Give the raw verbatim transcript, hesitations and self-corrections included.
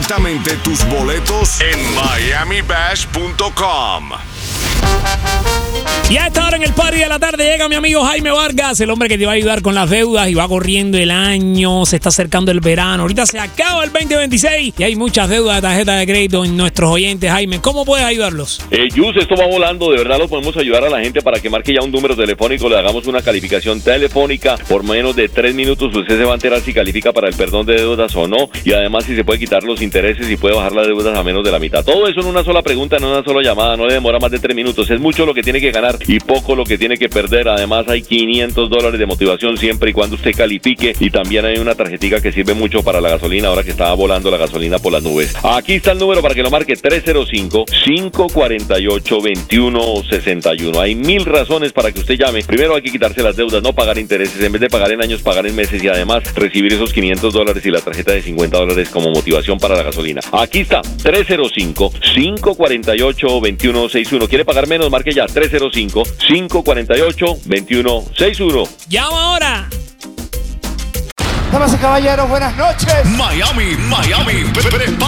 directamente tus boletos en miami bash punto com. Y a esta hora en el party de la tarde llega mi amigo Jaime Vargas, el hombre que te va a ayudar con las deudas y va corriendo el año, se está acercando el verano, ahorita se acaba el veinte veintiséis y hay muchas deudas de tarjeta de crédito en nuestros oyentes. Jaime, ¿cómo puedes ayudarlos? Eh, Yus, esto va volando, de verdad lo podemos ayudar a la gente para que marque ya un número telefónico, le hagamos una calificación telefónica por menos de tres minutos, usted se va a enterar si califica para el perdón de deudas o no, y además si se puede quitar los intereses y puede bajar las deudas a menos de la mitad. Todo eso en una sola pregunta, en una sola llamada, no le demora más de tres minutos, es mucho lo que tiene que ganar y poco lo que tiene que perder. Además hay quinientos dólares de motivación siempre y cuando usted califique, y también hay una tarjetica que sirve mucho para la gasolina ahora que está volando la gasolina por las nubes. Aquí está el número para que lo marque: tres cero cinco, cinco cuatro ocho, dos uno seis uno. Hay mil razones para que usted llame. Primero hay que quitarse las deudas, no pagar intereses, en vez de pagar en años, pagar en meses, y además recibir esos quinientos dólares y la tarjeta de cincuenta dólares como motivación para la gasolina. Aquí está: tres cero cinco, cinco cuatro ocho, dos uno seis uno. ¿Quiere pagar menos? Marque ya: tres cero cinco, cinco cuatro ocho, dos uno seis uno. ¡Llama ahora! Damas y caballeros, buenas noches. Miami, Miami, prepara.